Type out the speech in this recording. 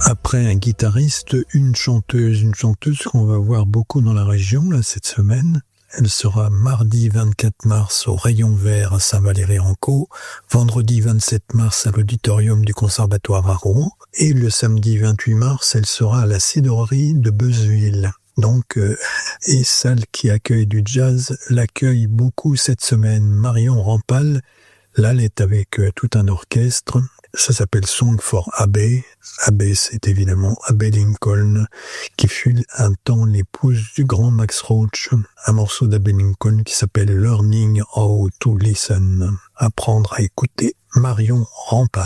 Après un guitariste, une chanteuse qu'on va voir beaucoup dans la région là, cette semaine. Elle sera mardi 24 mars au Rayon Vert à Saint-Valery-en-Caux, vendredi 27 mars à l'auditorium du Conservatoire à Rouen, et le samedi 28 mars, elle sera à la Cidrerie de Beuzeville. Donc, et salle qui accueille du jazz, l'accueille beaucoup cette semaine. Marion Rampal, là, elle est avec tout un orchestre. Ça s'appelle Song for Abbey. Abbey, c'est évidemment Abbey Lincoln, qui fut un temps l'épouse du grand Max Roach. Un morceau d'Abbey Lincoln qui s'appelle Learning How to Listen. Apprendre à écouter. Marion Rampal.